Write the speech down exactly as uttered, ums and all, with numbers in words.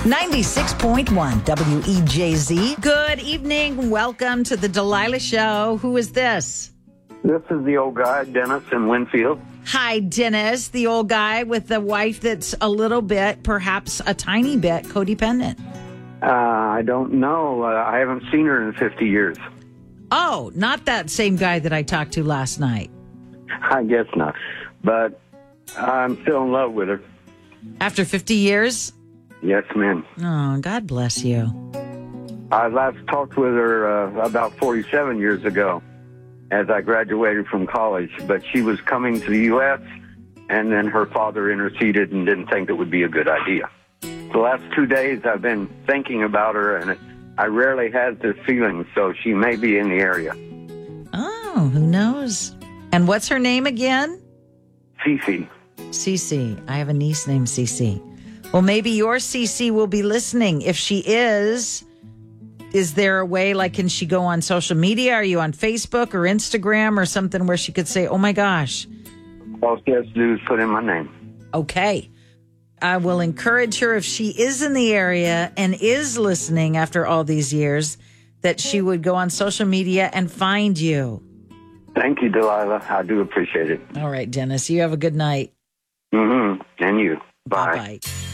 ninety-six point one W E J Z. Good evening. Welcome to the Delilah Show. Who is this? This is the old guy, Dennis in Winfield. Hi, Dennis, the old guy with the wife that's a little bit, perhaps a tiny bit, codependent. Uh, I don't know. Uh, I haven't seen her in fifty years. Oh, not that same guy that I talked to last night. I guess not. But I'm still in love with her. After fifty years? Yes, ma'am. Oh, God bless you. I last talked with her uh, about forty-seven years ago as I graduated from college. But she was coming to the U S, and then her father interceded and didn't think it would be a good idea. The last two days I've been thinking about her, and I rarely had this feeling, so she may be in the area. Oh, who knows? And what's her name again? Cece. Cece. I have a niece named Cece. Well, maybe your Cece will be listening. If she is, is there a way, like, can she go on social media? Are you on Facebook or Instagram or something where she could say, oh, my gosh? All she has to do is put in my name. Okay. I will encourage her, if she is in the area and is listening after all these years, that she would go on social media and find you. Thank you, Delilah. I do appreciate it. All right, Dennis. You have a good night. Mm-hmm. And you. Bye. Bye-bye.